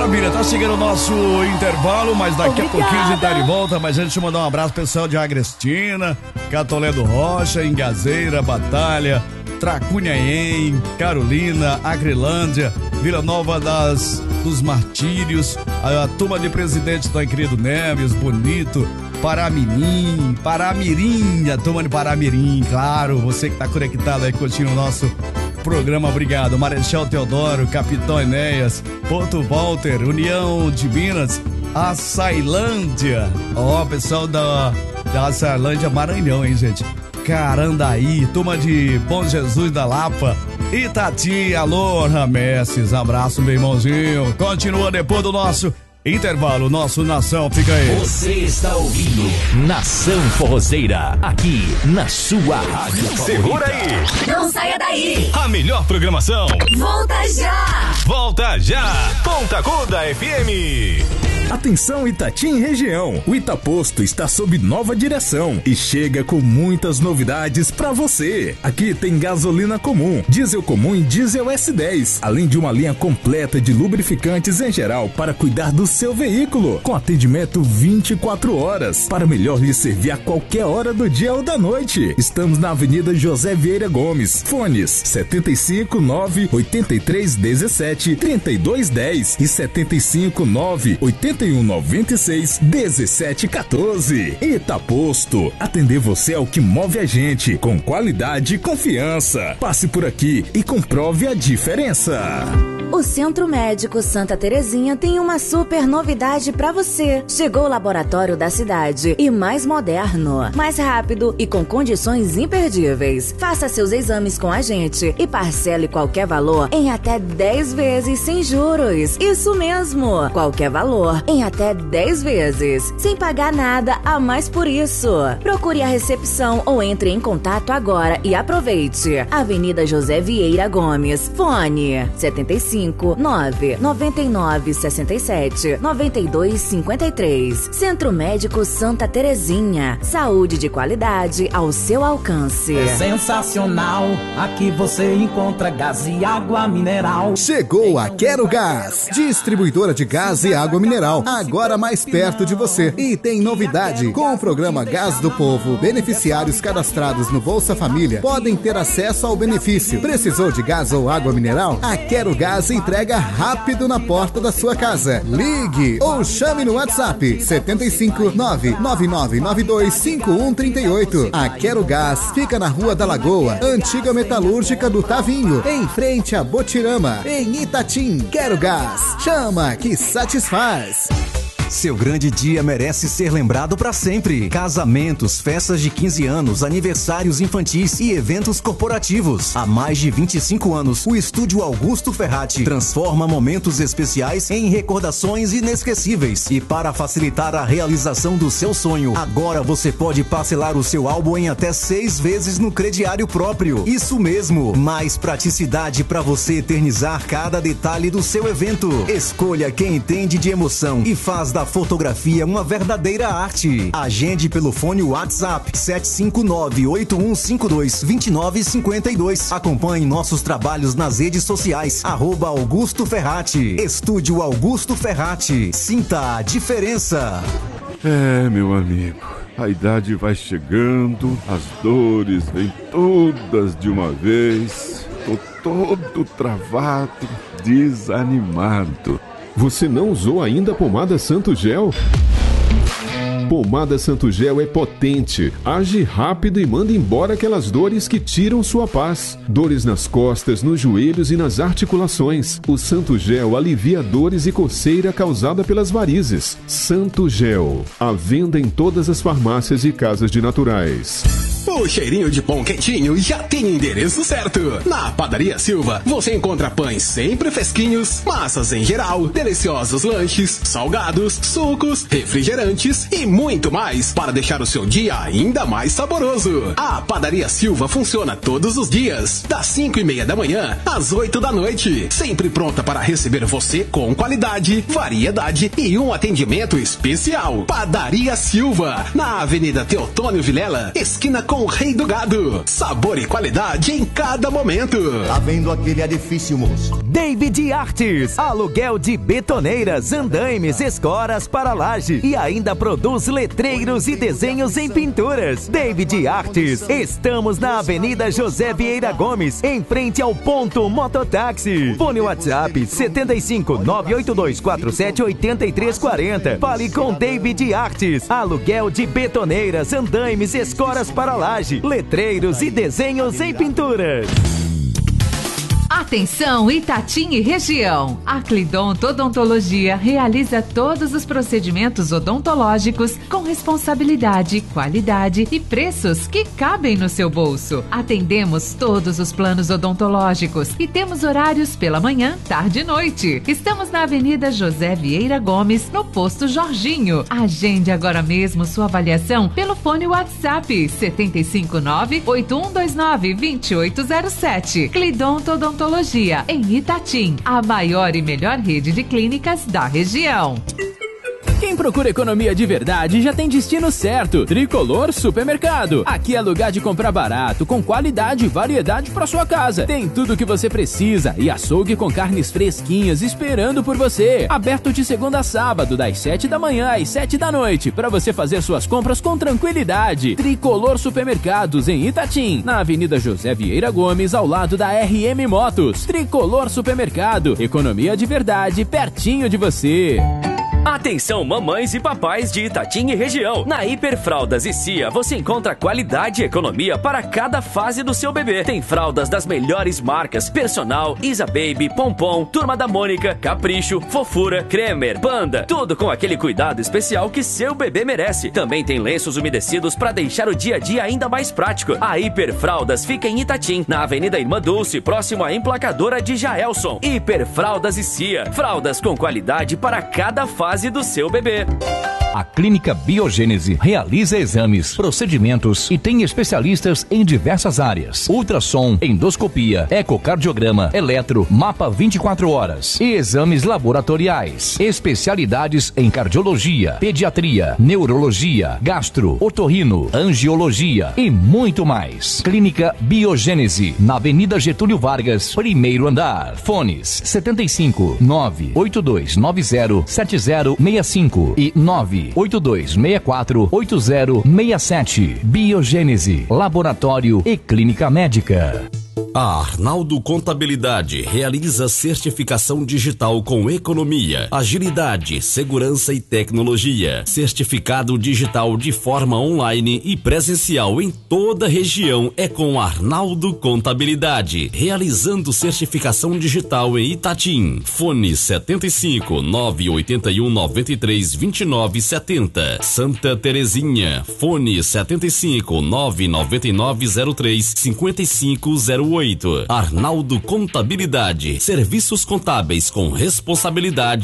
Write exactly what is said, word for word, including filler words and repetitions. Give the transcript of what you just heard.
Maravilha, tá chegando o nosso intervalo, mas daqui Obrigada. a pouquinho a gente tá de volta. Mas antes de mandar um abraço pessoal de Agrestina, Catolé do Rocha, Ingazeira, Batalha, Tracunhaém, Carolina, Agrelândia, Vila Nova das, dos Martírios, a, a turma de Presidente Tancredo Neves, Bonito, Paramirim, Paramirim, a turma de Paramirim, claro, você que tá conectado aí, curtindo o nosso programa, obrigado. Marechal Teodoro, Capitão Enéas, Porto Walter, União de Minas, Açailândia, ó, oh, pessoal da, da Açailândia, Maranhão, hein, gente? Carandaí, turma de Bom Jesus da Lapa, Itati, alô, Rameses, abraço, meu irmãozinho. Continua depois do nosso intervalo, nosso Nação, fica aí. Você está ouvindo Nação Forrozeira, aqui na sua rádio favorita. Segura aí. Não saia daí. A melhor programação. Volta já. Volta já. Ponta Aguda F M. Atenção Itatim região, o Itaposto está sob nova direção e chega com muitas novidades para você. Aqui tem gasolina comum, diesel comum e diesel S dez, além de uma linha completa de lubrificantes em geral para cuidar do seu veículo, com atendimento vinte e quatro horas, para melhor lhe servir a qualquer hora do dia ou da noite. Estamos na Avenida José Vieira Gomes, fones setenta e cinco, nove, oitenta e três, dezessete, trinta e dois, dez e setenta e cinco, nove, oitenta e um, noventa e seis, dezessete, quatorze. Itaposto, atender você é o que move a gente, com qualidade e confiança. Passe por aqui e comprove a diferença. O Centro Médico Santa Terezinha tem uma super novidade pra você. Chegou o laboratório da cidade e mais moderno, mais rápido e com condições imperdíveis. Faça seus exames com a gente e parcele qualquer valor em até dez vezes sem juros. Isso mesmo, qualquer valor em até dez vezes, sem pagar nada a mais por isso. Procure a recepção ou entre em contato agora e aproveite. Avenida José Vieira Gomes, fone setenta e cinco, nove, noventa e nove, sessenta e sete, noventa e dois, cinquenta e três. Centro Médico Santa Terezinha, saúde de qualidade ao seu alcance. É sensacional, aqui você encontra gás e água mineral. Chegou a Quero Gás, distribuidora de gás e água mineral, agora mais perto de você. E tem novidade, com o programa Gás do Povo, beneficiários cadastrados no Bolsa Família podem ter acesso ao benefício. Precisou de gás ou água mineral? A Quero Gás entrega rápido na porta da sua casa. Ligue ou chame no WhatsApp setenta e cinco, nove, nove nove nove dois, cinco um três oito. A Quero Gás fica na Rua da Lagoa, antiga metalúrgica do Tavinho, em frente a Botirama, em Itatim. Quero Gás, chama que satisfaz. Seu grande dia merece ser lembrado para sempre. Casamentos, festas de quinze anos, aniversários infantis e eventos corporativos. Há mais de vinte e cinco anos, o Estúdio Augusto Ferrati transforma momentos especiais em recordações inesquecíveis. E para facilitar a realização do seu sonho, agora você pode parcelar o seu álbum em até seis vezes no crediário próprio. Isso mesmo, mais praticidade para você eternizar cada detalhe do seu evento. Escolha quem entende de emoção e faz da fotografia uma verdadeira arte. Agende pelo fone WhatsApp sete cinco nove, oito um cinco dois, dois nove cinco dois. Acompanhe nossos trabalhos nas redes sociais, arroba Augusto Ferrati. Estúdio Augusto Ferrati. Sinta a diferença. É, meu amigo, a idade vai chegando, as dores vêm todas de uma vez. Tô todo travado, desanimado. Você não usou ainda a pomada Santo Gel? Pomada Santo Gel é potente, age rápido e manda embora aquelas dores que tiram sua paz. Dores nas costas, nos joelhos e nas articulações. O Santo Gel alivia dores e coceira causada pelas varizes. Santo Gel, à venda em todas as farmácias e casas de naturais. O cheirinho de pão quentinho já tem o endereço certo. Na Padaria Silva, você encontra pães sempre fresquinhos, massas em geral, deliciosos lanches, salgados, sucos, refrigerantes e muito mais para deixar o seu dia ainda mais saboroso. A Padaria Silva funciona todos os dias, das cinco e meia da manhã às oito da noite, sempre pronta para receber você com qualidade, variedade e um atendimento especial. Padaria Silva, na Avenida Teotônio Vilela, esquina com o Rei do Gado. Sabor e qualidade em cada momento. Tá vendo aquele edifício, moço? David Artes, aluguel de betoneiras, andaimes, escoras para laje e ainda produz letreiros e desenhos em pinturas. David Artes, estamos na Avenida José Vieira Gomes, em frente ao ponto Mototáxi. Fone WhatsApp setenta e cinco, nove oito dois quatro sete, oito três quatro zero. Fale com David Artes, aluguel de betoneiras, andaimes, escoras para laje, letreiros e desenhos em pinturas. Atenção Itatim e região. A Clidonto Odontologia realiza todos os procedimentos odontológicos com responsabilidade, qualidade e preços que cabem no seu bolso. Atendemos todos os planos odontológicos e temos horários pela manhã, tarde e noite. Estamos na Avenida José Vieira Gomes, no posto Jorginho. Agende agora mesmo sua avaliação pelo fone WhatsApp setenta e cinco, nove oito um dois nove, dois oito zero sete. Clidonto Odontologia em Itatim, a maior e melhor rede de clínicas da região. Quem procura economia de verdade já tem destino certo. Tricolor Supermercado. Aqui é lugar de comprar barato, com qualidade e variedade para sua casa. Tem tudo o que você precisa e açougue com carnes fresquinhas esperando por você. Aberto de segunda a sábado, das sete da manhã às sete da noite, para você fazer suas compras com tranquilidade. Tricolor Supermercados em Itatim, na Avenida José Vieira Gomes, ao lado da R M Motos. Tricolor Supermercado. Economia de verdade, pertinho de você. Atenção mamães e papais de Itatim e região. Na Hiperfraldas e Cia você encontra qualidade e economia para cada fase do seu bebê. Tem fraldas das melhores marcas: Personal, Isa Baby, Pompom, Turma da Mônica, Capricho, Fofura, Cremer, Panda. Tudo com aquele cuidado especial que seu bebê merece. Também tem lenços umedecidos para deixar o dia a dia ainda mais prático. A Hiperfraldas fica em Itatim, na Avenida Irmã Dulce, próximo à emplacadora de Jaelson. Hiperfraldas e Cia. Fraldas com qualidade para cada fase do seu bebê. A Clínica Biogênese realiza exames, procedimentos e tem especialistas em diversas áreas: ultrassom, endoscopia, ecocardiograma, eletro, mapa vinte e quatro horas e exames laboratoriais. Especialidades em cardiologia, pediatria, neurologia, gastro, otorrino, angiologia e muito mais. Clínica Biogênese, na Avenida Getúlio Vargas, primeiro andar. Fones setenta e cinco, nove oito dois nove zero sete zero seis cinco e nove oito dois seis quatro oito zero seis sete. Biogênese, laboratório e clínica médica. A Arnaldo Contabilidade realiza certificação digital com economia, agilidade, segurança e tecnologia. Certificado digital de forma online e presencial em toda a região é com Arnaldo Contabilidade. Realizando certificação digital em Itatim. Fone setenta e cinco, nove oito um, nove três, dois nove sete zero. Santa Terezinha. Fone setenta e cinco, nove nove nove zero três, cinco cinco zero oito. Arnaldo Contabilidade. Serviços contábeis com responsabilidade